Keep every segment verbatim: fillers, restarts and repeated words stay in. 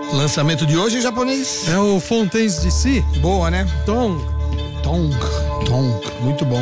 Lançamento de hoje, japonês? É o Fontaines D C. Boa, né? Tong. Tong. Tong. Muito bom.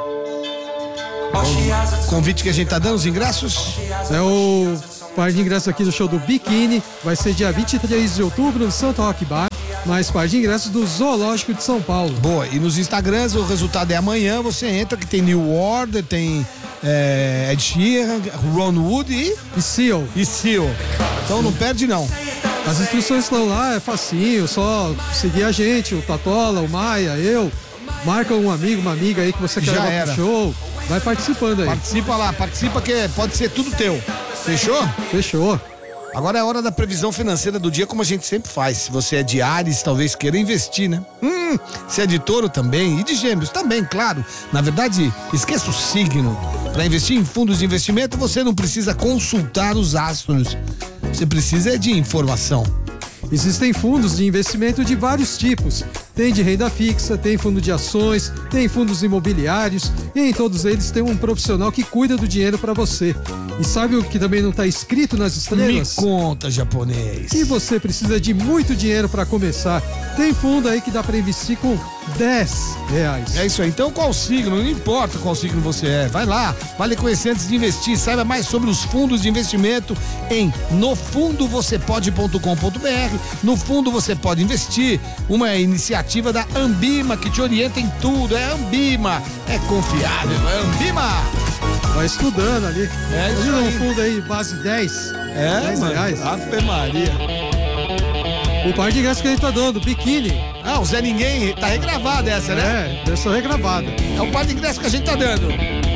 O convite que a gente tá dando, os ingressos? É o par de ingressos aqui do show do Biquíni. Vai ser dia vinte e três de outubro no Santa Rock Bar. Mais par de ingressos do Zoológico de São Paulo. Boa. E nos Instagrams, o resultado é amanhã. Você entra que tem New Order, tem é, Ed Sheeran, Ron Wood e... E Seal. E Seal. Então não perde, não. As instruções estão lá, é facinho. Só seguir a gente, o Tatola, o Maia, eu. Marca um amigo, uma amiga aí que você quer Já levar era. pro show. Vai participando aí. Participa lá, participa que pode ser tudo teu. Fechou? Fechou. Agora é a hora da previsão financeira do dia, como a gente sempre faz. Se você é de Áries, talvez queira investir, né? Hum, se é de Touro também, e de Gêmeos também, claro. Na verdade, esqueça o signo. Para investir em fundos de investimento, você não precisa consultar os astros. Você precisa de informação. Existem fundos de investimento de vários tipos. Tem de renda fixa, tem fundo de ações, tem fundos imobiliários e em todos eles tem um profissional que cuida do dinheiro para você. E sabe o que também não está escrito nas estrelas? Me conta, japonês. E você precisa de muito dinheiro para começar. Tem fundo aí que dá para investir com dez reais. É isso aí. Então qual signo? Não importa qual signo você é. Vai lá, vale conhecer antes de investir. Saiba mais sobre os fundos de investimento em no fundo você pode ponto com ponto b r. No Fundo Você Pode Investir, uma iniciativa da Ambima que te orienta em tudo. É Ambima, é confiável, é Ambima. Vai estudando ali. É isso Imagina aí. um fundo aí, base dez. É, dez mano. reais. Ave Maria. O par de ingressos que a gente tá dando, Biquíni. Ah, o Zé Ninguém, tá regravada essa, né? É, versão regravada. É o par de ingressos que a gente tá dando.